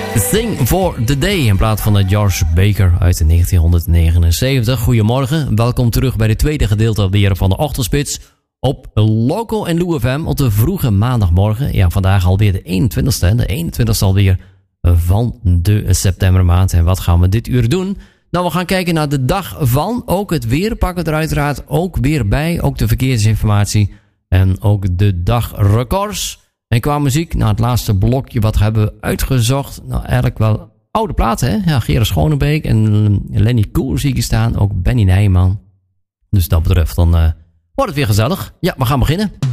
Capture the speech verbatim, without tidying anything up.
Sing for the Day in plaats van de George Baker uit negentienhonderdnegenenzeventig. Goedemorgen, welkom terug bij de tweede gedeelte weer van de Ochtendspits op Local en Lou F M op de vroege maandagmorgen. Ja, vandaag alweer de eenentwintigste, de eenentwintigste alweer van de septembermaand. En wat gaan we dit uur doen? Nou, we gaan kijken naar de dag van, ook het weer pakken we er uiteraard ook weer bij, ook de verkeersinformatie en ook de dagrecords. En qua muziek, nou het laatste blokje wat hebben we uitgezocht. Nou eigenlijk wel oude platen, hè. Ja, Gerard Schonebeek en Lenny Koer zie ik hier staan. Ook Benny Nijman. Dus dat betreft dan uh, wordt het weer gezellig. Ja, we gaan beginnen.